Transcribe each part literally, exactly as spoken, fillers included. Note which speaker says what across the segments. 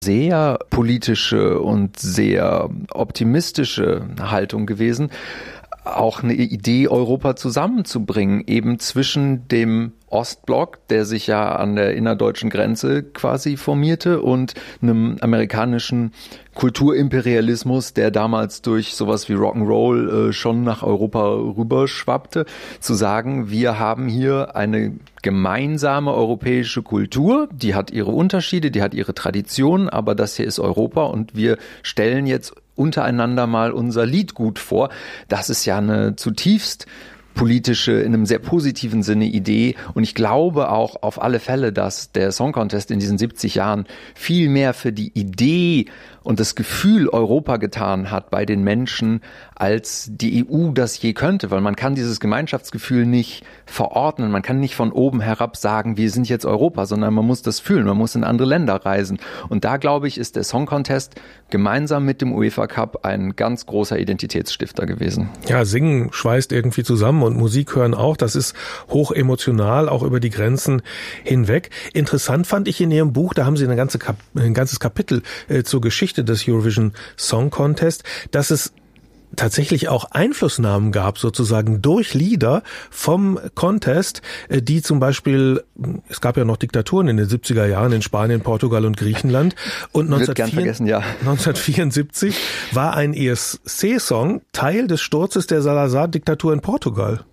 Speaker 1: sehr politische und sehr optimistische Haltung gewesen, auch eine Idee, Europa zusammenzubringen, eben zwischen dem Ostblock, der sich ja an der innerdeutschen Grenze quasi formierte, und einem amerikanischen Kulturimperialismus, der damals durch sowas wie Rock'n'Roll äh, schon nach Europa rüberschwappte, zu sagen, wir haben hier eine gemeinsame europäische Kultur, die hat ihre Unterschiede, die hat ihre Traditionen, aber das hier ist Europa und wir stellen jetzt untereinander mal unser Liedgut vor. Das ist ja eine zutiefst politische, in einem sehr positiven Sinne Idee, und ich glaube auch auf alle Fälle, dass der Song Contest in diesen siebzig Jahren viel mehr für die Idee und das Gefühl Europa getan hat bei den Menschen, als die E U das je könnte, weil man kann dieses Gemeinschaftsgefühl nicht verordnen, man kann nicht von oben herab sagen, wir sind jetzt Europa, sondern man muss das fühlen, man muss in andere Länder reisen, und da glaube ich, ist der Song Contest gemeinsam mit dem UEFA Cup ein ganz großer Identitätsstifter gewesen.
Speaker 2: Ja, Singen schweißt irgendwie zusammen und Musik hören auch, das ist hoch emotional, auch über die Grenzen hinweg. Interessant fand ich in Ihrem Buch, da haben Sie eine ganze Kap- ein ganzes Kapitel äh, zur Geschichte des Eurovision Song Contest, dass es tatsächlich auch Einflussnahmen gab, sozusagen durch Lieder vom Contest, die zum Beispiel, es gab ja noch Diktaturen in den siebziger Jahren in Spanien, Portugal und Griechenland, und neunzehnhundertvierundsiebzig war ein E S C-Song Teil des Sturzes der Salazar-Diktatur in Portugal.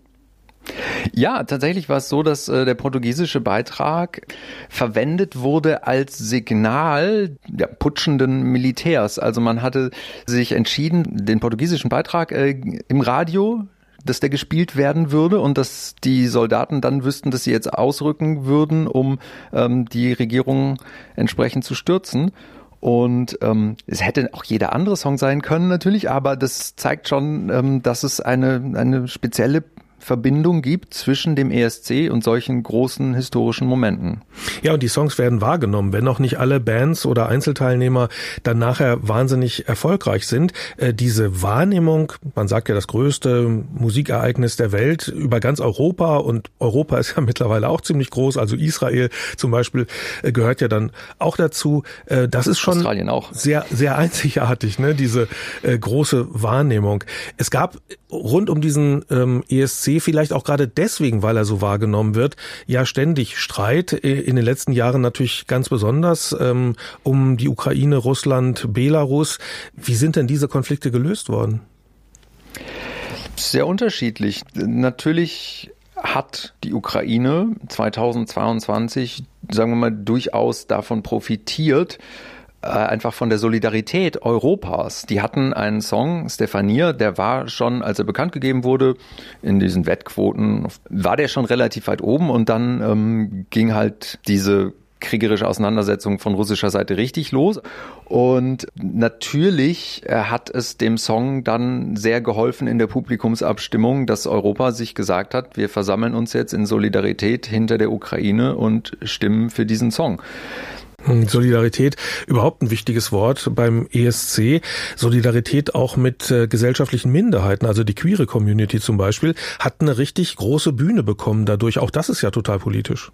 Speaker 1: Ja, tatsächlich war es so, dass äh, der portugiesische Beitrag verwendet wurde als Signal der putschenden Militärs. Also man hatte sich entschieden, den portugiesischen Beitrag äh, im Radio, dass der gespielt werden würde und dass die Soldaten dann wüssten, dass sie jetzt ausrücken würden, um ähm, die Regierung entsprechend zu stürzen. Und ähm, es hätte auch jeder andere Song sein können natürlich, aber das zeigt schon, ähm, dass es eine eine spezielle Verbindung gibt zwischen dem E S C und solchen großen historischen Momenten.
Speaker 2: Ja, und die Songs werden wahrgenommen, wenn auch nicht alle Bands oder Einzelteilnehmer dann nachher wahnsinnig erfolgreich sind. Äh, diese Wahrnehmung, man sagt ja das größte Musikereignis der Welt über ganz Europa, und Europa ist ja mittlerweile auch ziemlich groß, also Israel zum Beispiel äh, gehört ja dann auch dazu. Äh, das ist schon
Speaker 1: Australien auch.
Speaker 2: sehr sehr einzigartig, ne? Diese äh, große Wahrnehmung. Es gab rund um diesen ähm, E S C, vielleicht auch gerade deswegen, weil er so wahrgenommen wird, ja ständig Streit, in den letzten Jahren natürlich ganz besonders ähm, um die Ukraine, Russland, Belarus. Wie sind denn diese Konflikte gelöst worden?
Speaker 1: Sehr unterschiedlich. Natürlich hat die Ukraine zweitausendzweiundzwanzig, sagen wir mal, durchaus davon profitiert, einfach von der Solidarität Europas. Die hatten einen Song, Stefania, der war schon, als er bekannt gegeben wurde, in diesen Wettquoten, war der schon relativ weit oben, und dann ähm, ging halt diese kriegerische Auseinandersetzung von russischer Seite richtig los. Und natürlich hat es dem Song dann sehr geholfen in der Publikumsabstimmung, dass Europa sich gesagt hat, wir versammeln uns jetzt in Solidarität hinter der Ukraine und stimmen für diesen Song.
Speaker 2: Solidarität, überhaupt ein wichtiges Wort beim E S C. Solidarität auch mit äh, gesellschaftlichen Minderheiten, also die queere Community zum Beispiel, hat eine richtig große Bühne bekommen dadurch. Auch das ist ja total politisch.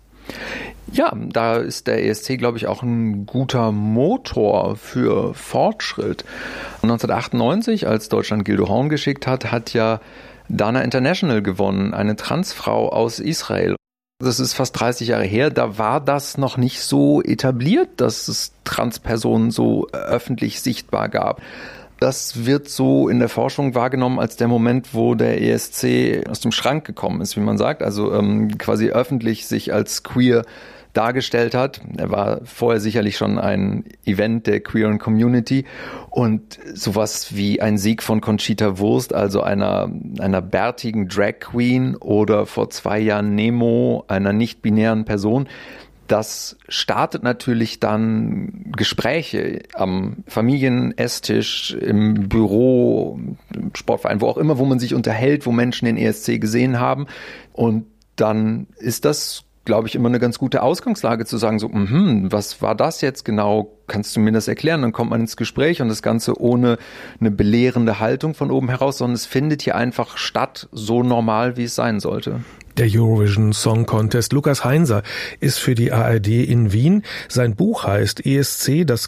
Speaker 1: Ja, da ist der E S C, glaube ich, auch ein guter Motor für Fortschritt. neunzehnhundertachtundneunzig, als Deutschland Gildo Horn geschickt hat, hat ja Dana International gewonnen, eine Transfrau aus Israel. Das ist fast dreißig Jahre her, da war das noch nicht so etabliert, dass es Transpersonen so öffentlich sichtbar gab. Das wird so in der Forschung wahrgenommen als der Moment, wo der E S C aus dem Schrank gekommen ist, wie man sagt, also ähm, quasi öffentlich sich als queer dargestellt hat. Er war vorher sicherlich schon ein Event der queeren Community, und sowas wie ein Sieg von Conchita Wurst, also einer einer bärtigen Drag Queen, oder vor zwei Jahren Nemo, einer nicht-binären Person, das startet natürlich dann Gespräche am Familien-Esstisch, im Büro, im Sportverein, wo auch immer, wo man sich unterhält, wo Menschen den E S C gesehen haben, und dann ist das, glaube ich, immer eine ganz gute Ausgangslage zu sagen, so, mh, was war das jetzt genau? Kannst du mir das erklären? Dann kommt man ins Gespräch, und das Ganze ohne eine belehrende Haltung von oben heraus, sondern es findet hier einfach statt, so normal, wie es sein sollte.
Speaker 2: Der Eurovision Song Contest. Lukas Heinser ist für die A R D in Wien. Sein Buch heißt E S C, das